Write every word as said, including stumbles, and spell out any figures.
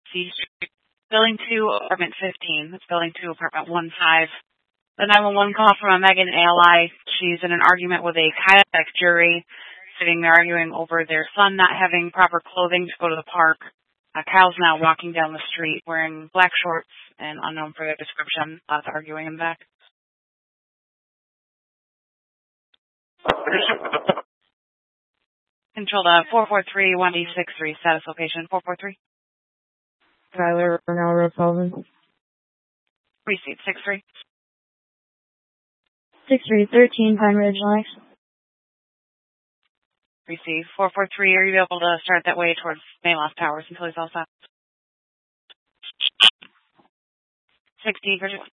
C Street. Building two, apartment fifteen. That's building two, apartment one five. The nine one one call from a Megan A L I. She's in an argument with a kayak jury, sitting there arguing over their son not having proper clothing to go to the park. Uh, Kyle's now walking down the street wearing black shorts and unknown for their description. Lots of arguing in the back. Control to four four three one D six three, status location four four three. Tyler Bernal Road Sullivan. Receipt six three. six three thirteen Pine Ridge, Lennox. Receive four four three. Are you able to start that way towards Mayloft Towers until he's all set? sixty, Bridget.